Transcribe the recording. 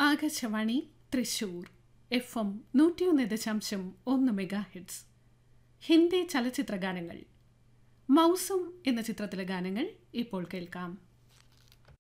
Akashvani Thrissur FM 101.1 megahertz. Hindi ചലച്ചിത്ര ഗാനങ്ങൾ. മൗസം എന്ന ചിത്രത്തിലെ ഗാനങ്ങൾ ഇപ്പോൾ കേൾക്കാം.